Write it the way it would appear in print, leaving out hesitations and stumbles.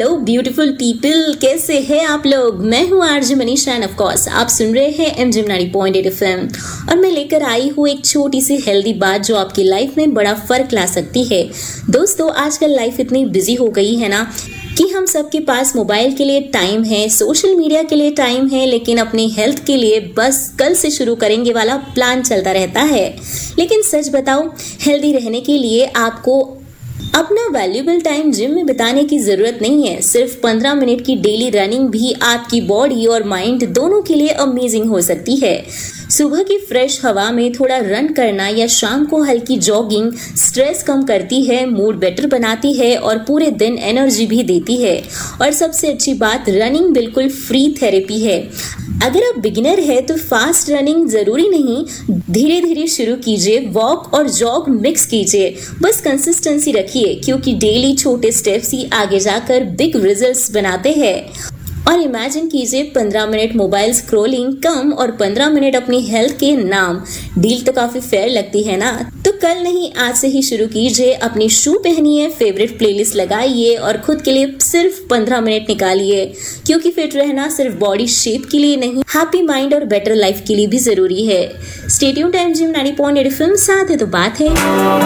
Hello beautiful people, कैसे हैं आप लोग। मैं हूँ RJ Manisha end of course आप सुन रहे हैं एमजी 90.8 FM और मैं लेकर आई हूँ एक छोटी सी हेल्दी बात जो आपकी लाइफ में बड़ा फर्क ला सकती है। दोस्तों, आजकल लाइफ इतनी बिजी हो गई है ना कि हम सबके पास मोबाइल के लिए टाइम है, सोशल मीडिया के लिए टाइम है, लेकिन अपनी हेल्थ के लिए बस कल से शुरू करेंगे वाला प्लान चलता रहता है। लेकिन सच बताओ, हेल्दी रहने के लिए आपको अपना वैल्यूएबल टाइम जिम में बिताने की जरूरत नहीं है। सिर्फ 15 मिनट की डेली रनिंग भी आपकी बॉडी और माइंड दोनों के लिए अमेजिंग हो सकती है। सुबह की फ्रेश हवा में थोड़ा रन करना या शाम को हल्की जॉगिंग स्ट्रेस कम करती है, मूड बेटर बनाती है और पूरे दिन एनर्जी भी देती है। और सबसे अच्छी बात, रनिंग बिल्कुल फ्री थेरेपी है। अगर आप बिगिनर है तो फास्ट रनिंग जरूरी नहीं, धीरे धीरे शुरू कीजिए, वॉक और जॉग मिक्स कीजिए, बस कंसिस्टेंसी रखिए क्योंकि डेली छोटे स्टेप्स ही आगे जाकर बिग रिजल्ट्स बनाते हैं। और इमेजिन कीजिए 15 मिनट मोबाइल स्क्रॉलिंग कम और 15 मिनट अपनी हेल्थ के नाम। डील तो काफी फेयर लगती है ना। तो कल नहीं, आज से ही शुरू कीजिए। अपनी शू पहनिए, फेवरेट प्लेलिस्ट लगाइए और खुद के लिए सिर्फ 15 मिनट निकालिए क्योंकि फिट रहना सिर्फ बॉडी शेप के लिए नहीं, हैप्पी माइंड और बेटर लाइफ के लिए भी जरूरी है। स्टे ट्यून्ड, एमजी 90.8 FM, साथ है तो बात है।